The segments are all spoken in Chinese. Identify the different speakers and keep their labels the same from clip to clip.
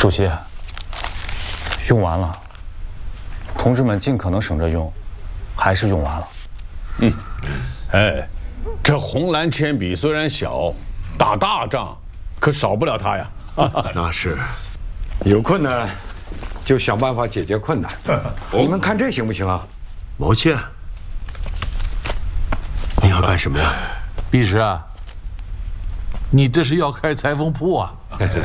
Speaker 1: 主席，用完了，同志们尽可能省着用，还是用完了。
Speaker 2: 哎，这红蓝铅笔虽然小，打大仗可少不了它呀。
Speaker 3: 那是，
Speaker 4: 有困难就想办法解决困难。你们看这行不行啊？
Speaker 3: 毛线，你要干什么呀？
Speaker 5: 弼时啊，你这是要开裁缝铺啊？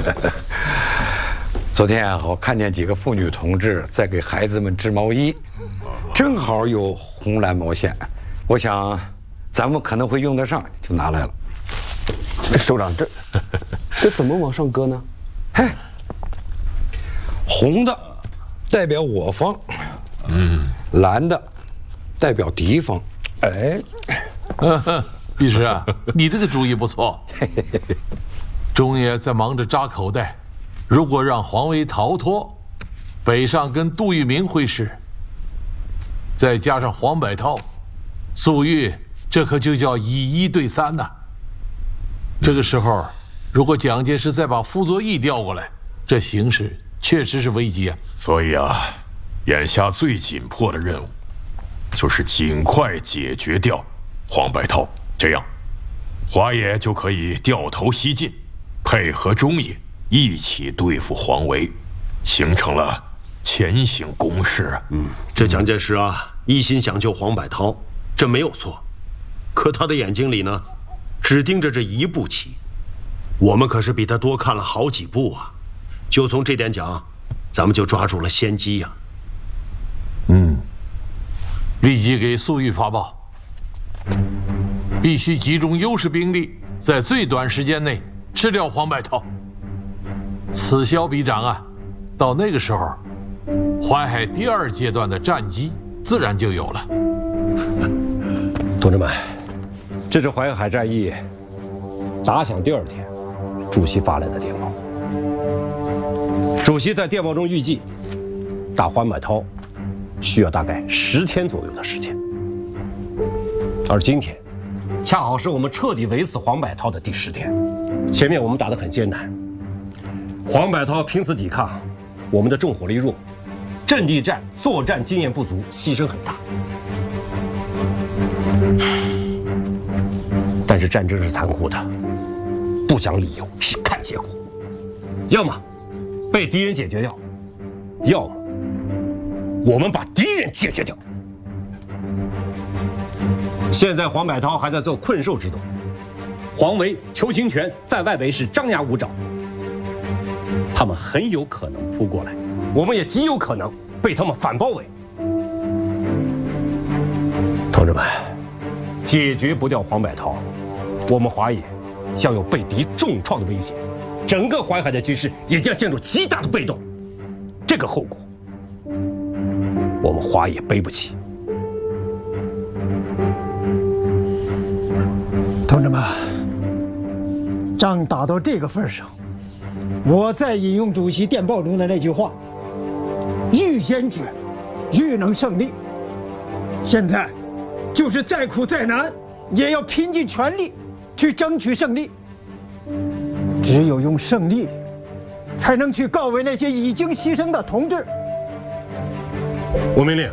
Speaker 4: 昨天啊，我看见几个妇女同志在给孩子们织毛衣，正好有红蓝毛线，我想咱们可能会用得上，就拿来了。
Speaker 6: 首长，这怎么往上搁呢？
Speaker 4: 嘿，红的代表我方，蓝的代表敌方。哎，
Speaker 5: 弼时啊，你这个主意不错。钟爷在忙着扎口袋，如果让黄维逃脱，北上跟杜聿明会师，再加上黄百韬、粟裕，这可就叫以1对3呐。这个时候，如果蒋介石再把傅作义调过来，这形势确实是危机啊。
Speaker 7: 所以啊，眼下最紧迫的任务，就是尽快解决掉黄百韬，这样，华野就可以掉头西进，配合中野一起对付黄维，形成了前行攻势啊。
Speaker 3: 这蒋介石啊，一心想救黄百韬，这没有错。可他的眼睛里呢，只盯着这一步棋，我们可是比他多看了好几步啊。就从这点讲，咱们就抓住了先机呀。
Speaker 5: 立即给粟裕发报，必须集中优势兵力，在最短时间内吃掉黄百韬。此消彼长啊，到那个时候，淮海第2阶段的战机自然就有了。
Speaker 6: 同志们，这是淮海战役打响第2天，主席发来的电报。主席在电报中预计，打黄百韬需要大概10天左右的时间，而今天恰好是我们彻底围死黄百韬的第10天。前面我们打得很艰难，黄百韬拼死抵抗，我们的重火力弱，阵地战作战经验不足，牺牲很大。但是战争是残酷的，不讲理由，只看结果。要么被敌人解决掉，要么我们把敌人解决掉。现在黄百韬还在做困兽之斗，黄维、邱清泉在外围是张牙舞爪，他们很有可能扑过来，我们也极有可能被他们反包围。同志们，解决不掉黄百韬，我们华野将有被敌重创的危险，整个淮海的局势也将陷入极大的被动。这个后果，我们华野背不起。
Speaker 8: 同志们，仗打到这个份上，我再引用主席电报中的那句话：愈坚决，愈能胜利。现在，就是再苦再难，也要拼尽全力去争取胜利。只有用胜利，才能去告慰那些已经牺牲的同志。
Speaker 6: 我命令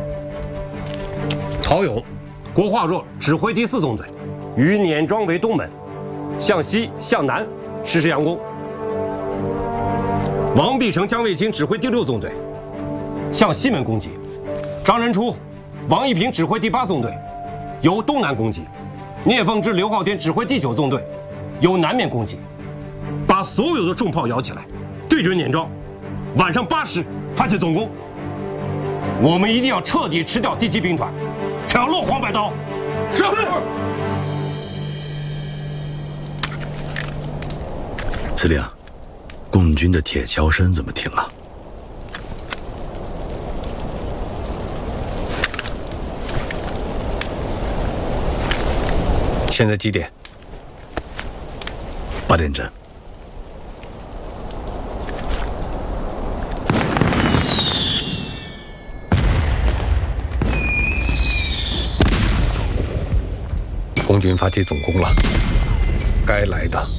Speaker 6: 陶勇、郭化若指挥第4纵队，于碾庄为东门，向西向南实施佯攻。王必成、姜卫清指挥第6纵队，向西门攻击。张仁初、王一平指挥第8纵队，由东南攻击。聂凤芝、刘浩天指挥第9纵队，由南面攻击。把所有的重炮摇起来，对准碾庄，晚上8时发起总攻。我们一定要彻底吃掉第7兵团，抢落黄百韬。是。
Speaker 3: 司令，共军的铁桥山怎么停了？
Speaker 6: 现在几点
Speaker 3: ？8点整。
Speaker 6: 空军发起总攻了，该来的